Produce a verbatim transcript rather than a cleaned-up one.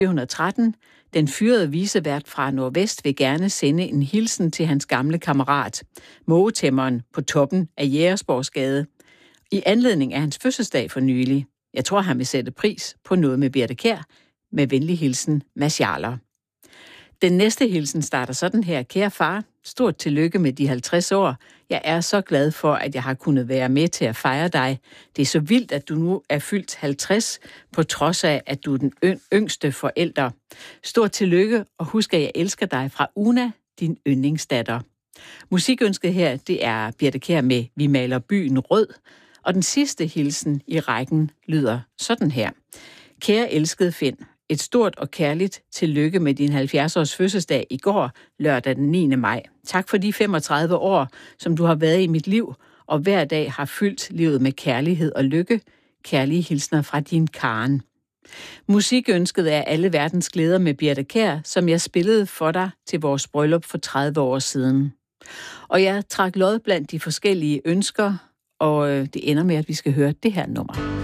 fire hundrede og tretten. Den fyrede vicevært fra Nordvest vil gerne sende en hilsen til hans gamle kammerat, mågetæmmeren på toppen af Jægersborgsgade, i anledning af hans fødselsdag for nylig. Jeg tror, han vil sætte pris på noget med Birthe Kjær. Med venlig hilsen, Mads Jarler. Den næste hilsen starter sådan her. Kære far, stort tillykke med de halvtreds år. Jeg er så glad for, at jeg har kunnet være med til at fejre dig. Det er så vildt, at du nu er fyldt halvtreds, på trods af, at du er den yngste forælder. Stort tillykke, og husk, at jeg elsker dig fra Una, din yndlingsdatter. Musikønsket her, det er Birthe Kjær med Vi maler byen rød. Og den sidste hilsen i rækken lyder sådan her. Kære elskede Finn, et stort og kærligt tillykke med din halvfjerds-års fødselsdag i går, lørdag den niende maj. Tak for de femogtredive år, som du har været i mit liv, og hver dag har fyldt livet med kærlighed og lykke. Kærlige hilsner fra din Karen. Musikønsket er Alle verdens glæder med Birthe Kjær, som jeg spillede for dig til vores bryllup for tredive år siden. Og jeg trak lod blandt de forskellige ønsker, og det ender med, at vi skal høre det her nummer.